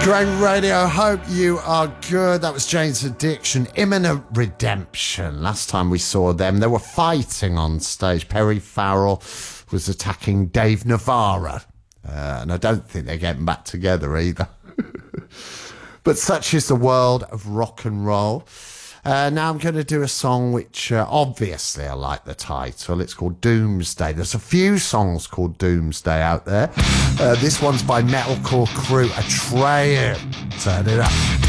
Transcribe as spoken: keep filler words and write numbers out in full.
Grand Radio, hope you are good. That was Jane's Addiction, Imminent Redemption. Last time we saw them, they were fighting on stage. Perry Farrell was attacking Dave Navarro. Uh, and I don't think they're getting back together either. But such is the world of rock and roll. Uh, now I'm going to do a song which uh, obviously I like the title. It's called Doomsday. There's a few songs called Doomsday out there. Uh, this one's by Metalcore Crew, Atreyu. Turn it up.